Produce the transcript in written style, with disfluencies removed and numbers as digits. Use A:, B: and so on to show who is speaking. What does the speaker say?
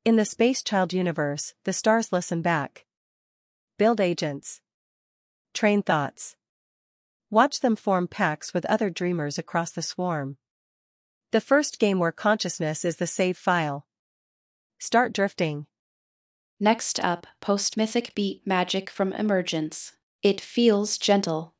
A: In the Space Child universe, the stars listen back. Build agents. Train thoughts. Watch them form pacts with other dreamers across the swarm. The first game where consciousness is the save file. Start drifting.
B: Next up, post-mythic beat magic from Emergence. It feels gentle,